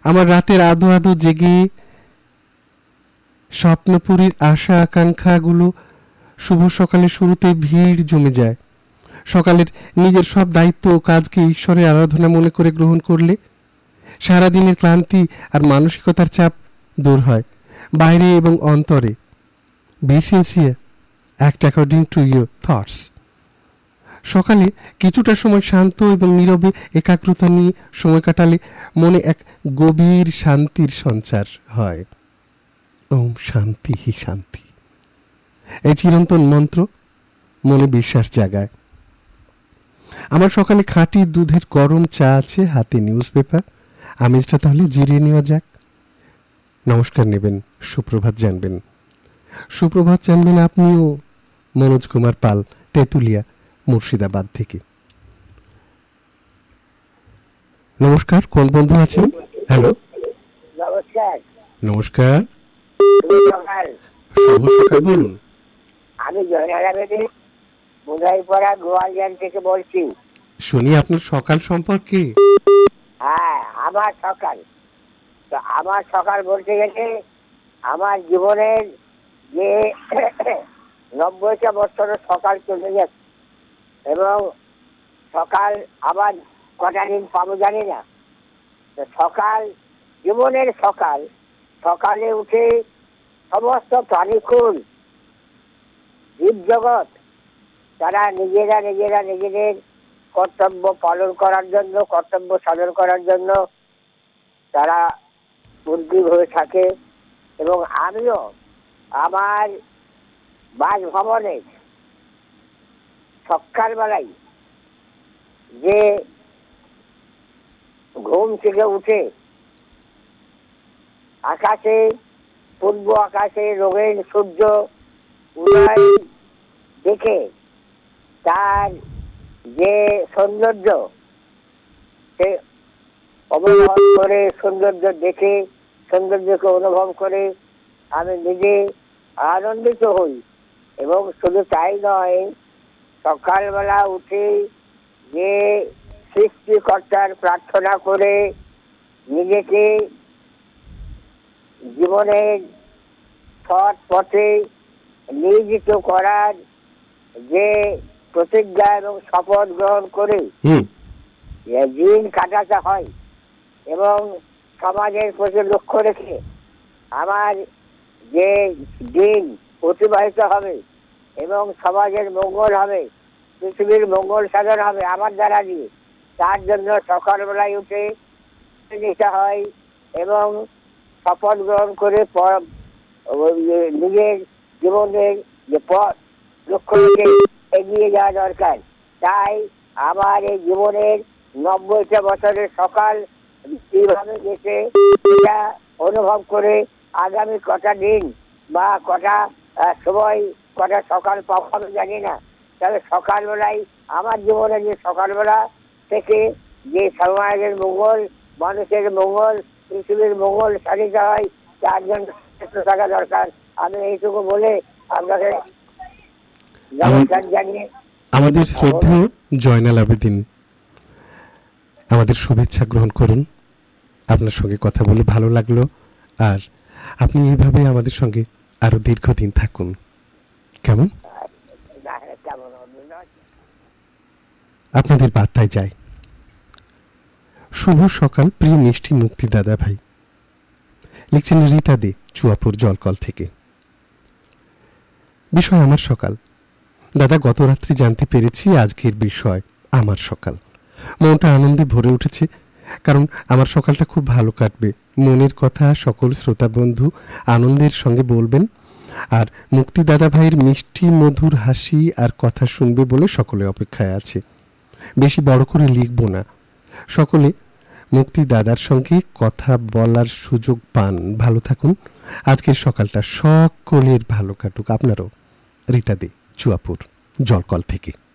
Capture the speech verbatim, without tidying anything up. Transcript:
আমার রাতের আধো আধো জেগে স্বপ্নপুরীর আশা আকাঙ্ক্ষাগুলো শুভ সকালের শুরুতে ভিড় জমে যায়। সকালের নিজের সব দায়িত্ব ও কাজকে ঈশ্বরের আরাধনা মনে করে গ্রহণ করলে সারাদিনের ক্লান্তি আর মানসিকতার চাপ দূর হয় বাইরে এবং অন্তরে। Be sincere, act according to your thoughts. সকালে কিছুটা সময় শান্ত এবং নীরবে একাগ্রতা নিয়ে সময় কাটালে মনে এক গভীর শান্তির সঞ্চার হয়। ওম শান্তি হি শান্তি, এই চিরন্তন মন্ত্র মনে বিশ্বাস জাগায়। আমার সকালে খাঁটি দুধের গরম চা আছে, হাতে নিউজ পেপার। আমেজটা তাহলে জিরিয়ে নেওয়া যাক। নমস্কার নেবেন, সুপ্রভাত জানবেন। সুপ্রভাত জানবেন আপনিও। মনোজ কুমার পাল, তেঁতুলিয়া, মুর্শিদাবাদ থেকে। নমস্কার, কোন বন্ধু আছেন? হ্যালো, নমস্কার। নমস্কার, শুভ সকাল। বলুন। আমি জয়নারায়ণ মুদাইপাড়া গোয়ালজান থেকে বলছি। শুনি আপনার সকাল সম্পর্কে। হ্যাঁ, আমার সকাল তো আমার সকাল বলতে গেলে আমার জীবনের যে নব্বইটা বছরের সকাল চলে যাচ্ছে এবং সকাল আবার কটা দিন পাবো জানি না। তো সকাল জীবনের সকাল, সকালে উঠে সমস্ত প্রাণীকুল জীবজগৎ তারা নিজেরা নিজেরা নিজেদের কর্তব্য পালন করার জন্য, কর্তব্য সাধন করার জন্য তারা উদ্গ্রীব হয়ে থাকে। এবং আমিও আমার বাসভবনে সকালবেলায় যে ঘুম থেকে উঠে আকাশে, পূর্ব আকাশে রঙিন সূর্য উদয় দেখে তার যে সৌন্দর্য, সে অবলম্বন করে সৌন্দর্য দেখে সৌন্দর্যকে অনুভব করে আমি নিজে আনন্দিত হই। এবং শুধু তাই নয়, সকালবেলা উঠে যে সৃষ্টিকর্তার প্রার্থনা করে নিজেকে জীবনের সৎ পথে নিয়োজিত করার যে প্রতিজ্ঞা এবং শপথ গ্রহণ করে দিন কাটাতে হয় এবং সমাজের প্রতি লক্ষ্য রেখে আমার যে দিন অতিবাহিত হবে এবং সমাজের মঙ্গল হবে, পৃথিবীর মঙ্গল সাধন হবে আমার দ্বারা দিয়ে, তার জন্য সকালবেলায় উঠে নিতে হয় এবং শপথ গ্রহণ করে নিজের জীবনের যে পথ লক্ষ্য রেখে এগিয়ে যাওয়া দরকার। তাই আমার এই জীবনের নব্বইটা বছরের সকাল কিভাবে গেছে সেটা অনুভব করে আগামী কটা দিন বা কটা সময়, কটা সকাল পাবো জানি না, তবে সকালবেলায় আমার জীবনে যে সকালবেলা থেকে যে সমাজের মঙ্গল, মানুষের মঙ্গল, পৃথিবীর মঙ্গল সাধিত হয় তার জন্য থাকা দরকার। আমি এইটুকু বলে আপনাকে নমস্কার জানিয়ে আমাদের শ্রদ্ধেয় জয়নাল আবেদিন, আমাদের শুভেচ্ছা গ্রহণ করুন। আপনার সঙ্গে কথা বলে ভালো লাগলো, আর আপনি এইভাবে আমাদের সঙ্গে আরো দীর্ঘদিন থাকুন। কেমন? আপনাদের বার্তায় যায়। শুভ সকাল প্রিয় মিষ্টি মুক্তি দাদা ভাই। লিখছেন রীতা দে, চুয়াপুর জলকল থেকে। বিষয় আমার সকাল। দাদা, গত রাত্রি জানতে পেরেছি আজকের বিষয় আমার সকাল। মনটা আনন্দে ভরে উঠেছে, কারণ আমার সকালটা খুব ভালো কাটবে। মনের কথা সকল শ্রোতা বন্ধু আনন্দের সঙ্গে বলবেন, আর মুক্তি দাদা ভাইয়ের মিষ্টি মধুর হাসি আর কথা শুনবে বলে সকলে অপেক্ষায় আছে। বেশি বড় করে লিখব না, সকলে মুক্তি দাদার সঙ্গে কথা বলার সুযোগ পান। ভালো থাকুন। আজকের সকালটা সকলের ভালো কাটুক। আপনারও। রীতা দে, চুয়াপুর জলকল থেকে।